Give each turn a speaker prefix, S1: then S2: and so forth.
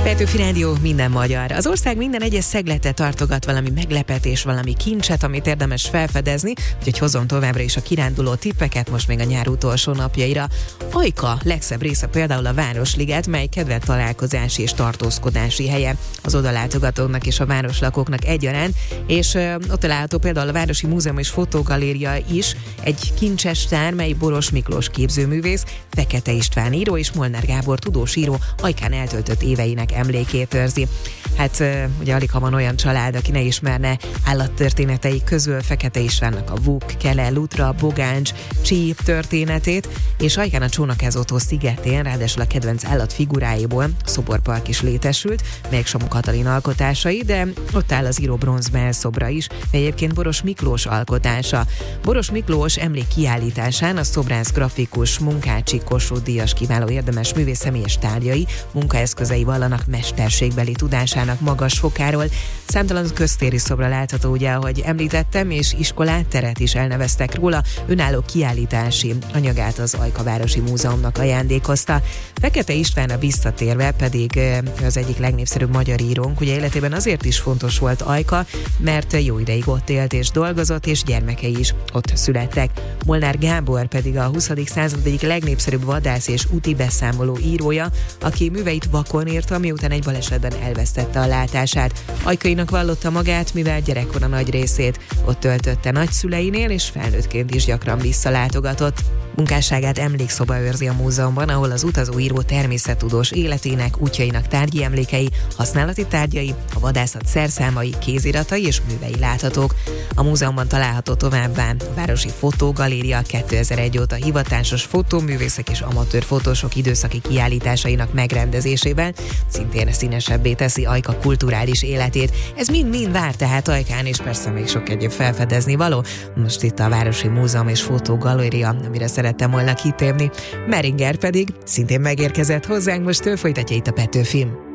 S1: Petőfi Rádió, minden magyar. Az ország minden egyes szeglete tartogat valami meglepetés, valami kincset, amit érdemes felfedezni, úgyhogy hozom továbbra is a kiránduló tippeket, most még a nyár utolsó napjaira. Ajka legszebb része például a Városliget, mely kedvelt találkozási és tartózkodási helye az odalátogatóknak és a városlakóknak egyaránt, és ott található például a Városi Múzeum és Fotógaléria is, egy kincses tár, mely Boros Miklós képzőművész, Fekete István író és Molnár Gábor tudós író Ajkán eltöltött éveinek emlékét őrzi. Hát ugye alig ha van olyan család, aki ne ismerne állattörténetei közül Fekete Istvánnak a Vuk, Kele, Lutra, Bogáncs, Csíp történetét, és Ajkán a Csónakázótó szigetén, ráadásul a kedvenc állatfiguráiból szoborpark is létesült, melyek Somó Katalin alkotásai, de ott áll az író bronzmelszobra is, mely egyébként Boros Miklós alkotása. Boros Miklós emlékkiállításán a szobrász, grafikus, Munkácsi Kossuth díjas kiváló érdemes művész személyes tárgyai, munkaeszközei vallanak mesterségbeli tudásának magas fokáról. Számtalan köztéri szobra látható, ugye, ahogy említettem, és iskolát, teret is elneveztek róla, önálló kiállítási anyagát az Ajka Városi Múzeumnak ajándékozta. Fekete Istvánra visszatérve pedig az egyik legnépszerűbb magyar írónk, ugye életében azért is fontos volt Ajka, mert jó ideig ott élt és dolgozott, és gyermekei is ott születtek. Molnár Gábor pedig a 20. század egyik legnépszerűbb vadász és úti beszámoló írója, aki műveit vakon írta, miután egy balesetben elvesztette a látását. Ajkainak vallotta magát, mivel gyerekkora nagy részét ott töltötte nagyszüleinél, és felnőttként is gyakran visszalátogatott. Munkásságát emlékszoba őrzi a múzeumban, ahol az utazóíró természettudós életének, útjainak tárgyi emlékei, használati tárgyai, a vadászat szerszámai, kéziratai és művei láthatók. A múzeumban található továbbá a Városi Fotógaléria 2001 óta hivatásos fotóművészek és amatőr fotósok időszaki kiállításainak megrendezésével, szintén színesebbé teszi Ajka kulturális életét. Ez mind-mind vár tehát Ajkán, és persze még sok egyéb felfedezni való. Most itt a Városi Múzeum és Fotógaléria, amire szerettem volna kitérni. Meringer pedig szintén megérkezett hozzánk, most ő folytatja itt a Petőfin.